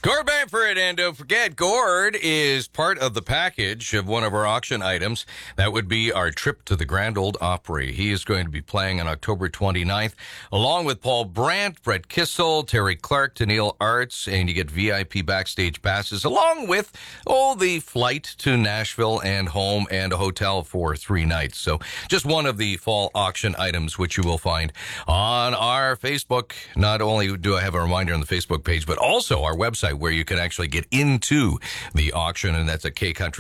Gord Bamford, and don't forget, Gord is part of the package of one of our auction items. That would be our trip to the Grand Ole Opry. He is going to be playing on October 29th, along with Paul Brandt, Brett Kissel, Terry Clark, Tennille Arts, and you get VIP backstage passes, along with, the flight to Nashville and home and a hotel for 3 nights. So just one of the fall auction items, which you will find on our Facebook. Not only do I have a reminder on the Facebook page, but also our website, where you can actually get into the auction, and that's at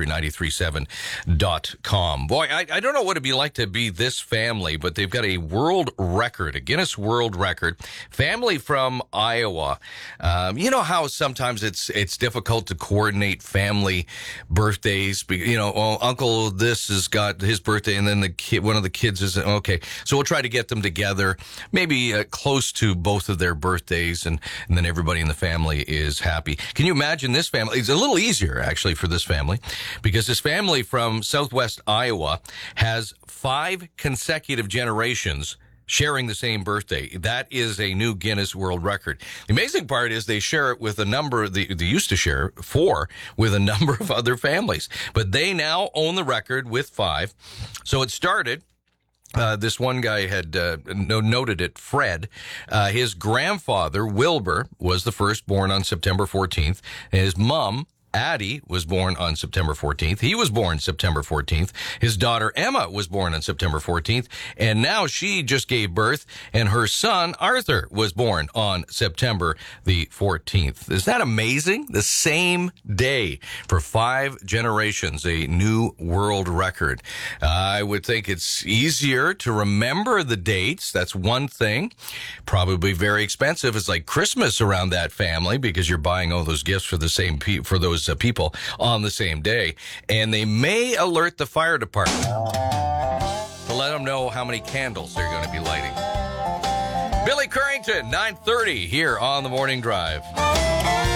kcountry937.com. Boy, I don't know what it'd be like to be this family, but they've got a world record, a Guinness World Record. Family from Iowa. You know how sometimes it's difficult to coordinate family birthdays. Uncle this has got his birthday, and then one of the kids is okay. So we'll try to get them together, maybe close to both of their birthdays, and then everybody in the family is happy. Can you imagine this family? It's a little easier, actually, for this family, because this family from southwest Iowa has 5 consecutive generations sharing the same birthday. That is a new Guinness World Record. The amazing part is they share it with a number, they used to share 4 with a number of other families, but they now own the record with 5. So it started. This one guy had noted it, Fred. His grandfather, Wilbur, was the first, born on September 14th. And his mom, Addie, was born on September 14th. He was born September 14th. His daughter, Emma, was born on September 14th. And now she just gave birth, and her son, Arthur, was born on September the 14th. Is that amazing? The same day for 5 generations, a new world record. I would think it's easier to remember the dates. That's one thing. Probably very expensive. It's like Christmas around that family, because you're buying all those gifts for the same for those people on the same day. And they may alert the fire department to let them know how many candles they're going to be lighting. Billy Currington, 9:30 here on The Morning Drive.